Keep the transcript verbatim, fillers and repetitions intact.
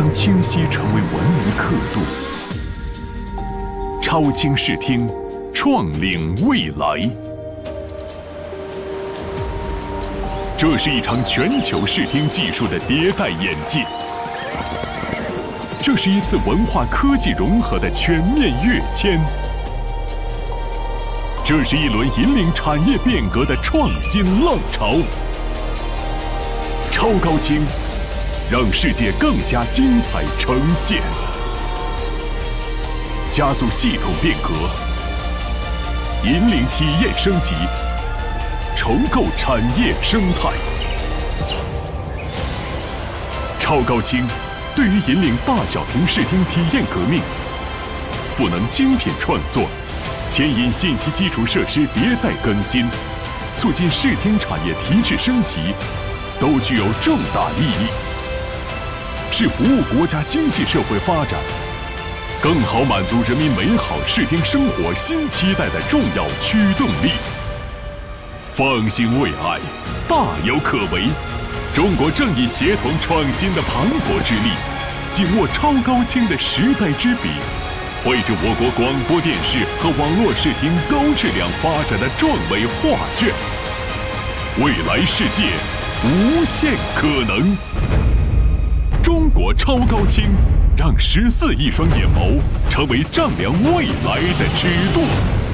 将清晰成为文明刻度。超清视听，创领未来。这是一场全球视听技术的迭代演进，这是一次文化科技融合的全面跃迁，这是一轮引领产业变革的创新浪潮。超高清，让世界更加精彩呈现，加速系统变革，引领体验升级，重构产业生态。超高清对于引领大小屏视听体验革命，赋能精品创作，牵引信息基础设施迭代更新，促进视听产业提质升级，都具有重大意义，是服务国家经济社会发展，更好满足人民美好视听生活新期待的重要驱动力。放心未来，大有可为。中国正以协同创新的磅礴之力，紧握超高清的时代之笔，绘制我国广播电视和网络视听高质量发展的壮伟画卷。未来世界无限可能。中国超高清，让十四亿双眼眸成为丈量未来的尺度。